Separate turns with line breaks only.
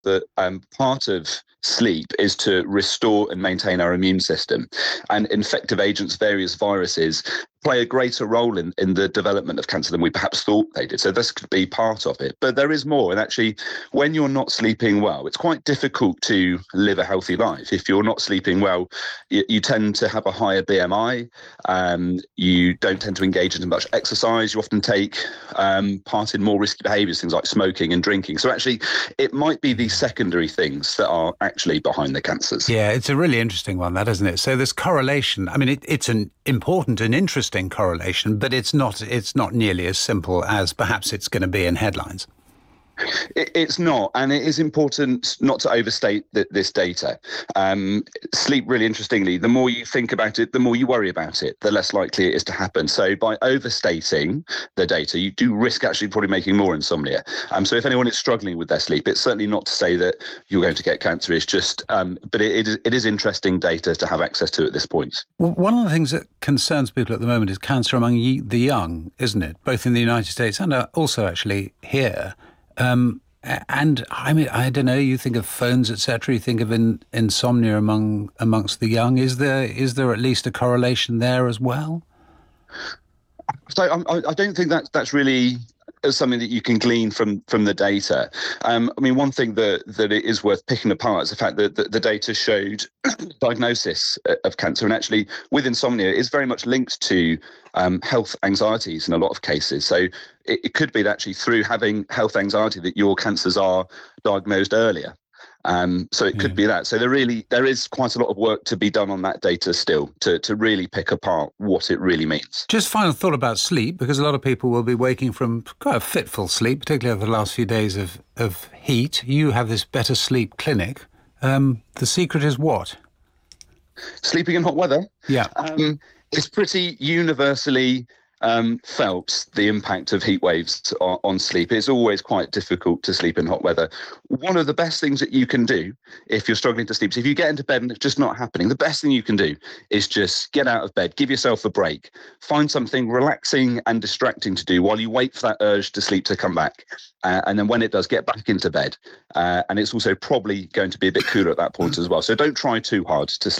that part of sleep is to restore and maintain our immune system. And infective agents, various viruses, play a greater role in the development of cancer than we perhaps thought they did. So this could be part of it. But there is more. And actually, when you're not sleeping well, it's quite difficult to live a healthy life. If you're not sleeping well, you tend to have a higher BMI. You don't tend to engage in much exercise. You often take part in more risky behaviours, things like smoking and drinking. So actually, it might be these secondary things that are actually behind the cancers.
Yeah, it's a really interesting one, that, isn't it? So this correlation, I mean, it's an important and interesting correlation, but it's not nearly as simple as perhaps it's going to be in headlines.
It's not, and it is important not to overstate this data. Sleep, really interestingly, the more you think about it, the more you worry about it, the less likely it is to happen. So by overstating the data, you do risk actually probably making more insomnia. So if anyone is struggling with their sleep, it's certainly not to say that you're going to get cancer. It's just, but it is interesting data to have access to at this point.
Well, one of the things that concerns people at the moment is cancer among the young, isn't it? Both in the United States and also actually here. And I mean, I don't know, you think of phones, etc., you think of insomnia amongst the young. Is there at least a correlation there as well?
So I don't think that's really something that you can glean from the data. I mean, one thing that it is worth picking apart is the fact that the data showed diagnosis of cancer, and actually with insomnia is very much linked to health anxieties in a lot of cases. So it could be that actually through having health anxiety that your cancers are diagnosed earlier. So it could be that. So there is quite a lot of work to be done on that data still to really pick apart what it really means.
Just final thought about sleep, because a lot of people will be waking from quite a fitful sleep, particularly over the last few days of heat. You have this Better Sleep clinic. The secret is what?
Sleeping in hot weather?
Yeah.
It's pretty universally felt, the impact of heat waves on sleep. It's always quite difficult to sleep in hot weather. One of the best things that you can do if you're struggling to sleep, so if you get into bed and it's just not happening, the best thing you can do is just get out of bed, give yourself a break, find something relaxing and distracting to do while you wait for that urge to sleep to come back. And then when it does, get back into bed. And it's also probably going to be a bit cooler at that point as well. So don't try too hard to sleep